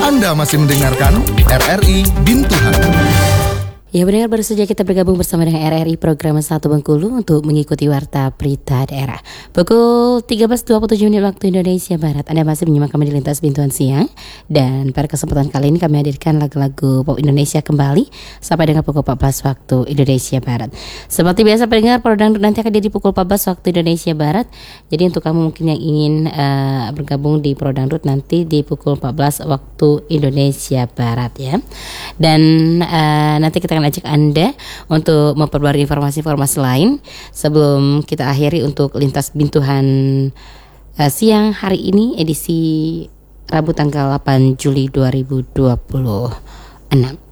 Anda masih mendengarkan RRI Bintuhan. Ya benar, baru saja kita bergabung bersama dengan RRI Program 1 Bengkulu untuk mengikuti Warta Berita Daerah. Pukul 13.27 waktu Indonesia Barat. Anda masih menyimak kami di Lintas Bintuan Siang. Dan pada kesempatan kali ini kami hadirkan lagu-lagu pop Indonesia kembali sampai dengan pukul 14 waktu Indonesia Barat. Seperti biasa pendengar, program nanti akan di pukul 14 waktu Indonesia Barat. Jadi untuk kamu mungkin yang ingin bergabung di Pro Dangdut nanti di pukul 14 waktu Indonesia Barat ya. Dan nanti kita akan ajak Anda untuk memperbarui informasi-informasi lain sebelum kita akhiri untuk Lintas Bintuhan siang hari ini edisi Rabu tanggal 8 Juli 2026.